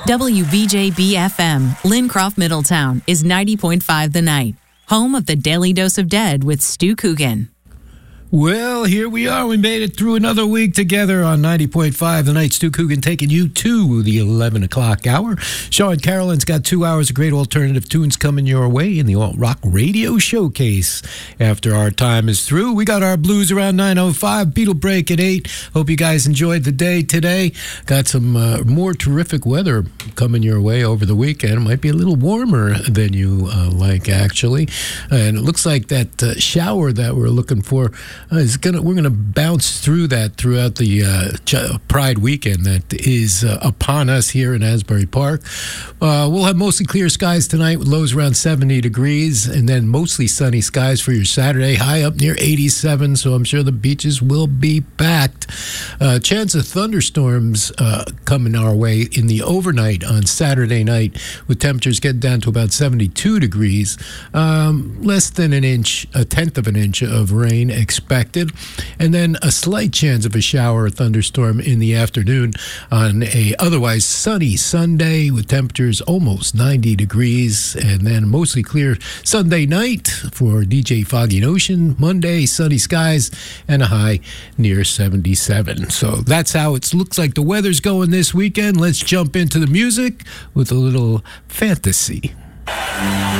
WVJB-FM, Lincroft, Middletown, is 90.5 The Night, home of the Daily Dose of Dead with Stu Coogan. Well, here we are. We made it through another week together on 90.5 The Night. Stu Coogan taking you to the 11 o'clock hour. Sean Carolyn's got 2 hours of great alternative tunes coming your way in the Alt Rock Radio Showcase. After our time is through, we got our blues around 9:05, Beatle break at 8. Hope you guys enjoyed the day today. Got some more terrific weather coming your way over the weekend. It might be a little warmer than you like, actually. And it looks like that shower that we're looking for we're gonna bounce through that throughout the Pride weekend that is upon us here in Asbury Park. We'll have mostly clear skies tonight with lows around 70 degrees, and then mostly sunny skies for your Saturday, high up near 87. So I'm sure the beaches will be packed. Chance of thunderstorms coming our way in the overnight on Saturday night, with temperatures getting down to about 72 degrees. Less than a tenth of an inch of rain expected, and then a slight chance of a shower or thunderstorm in the afternoon on a otherwise sunny Sunday with temperatures almost 90 degrees, and then mostly clear Sunday night for DJ Foggy Notion. Monday, sunny skies and a high near 77. So that's how it looks like the weather's going this weekend. Let's jump into the music with a little fantasy.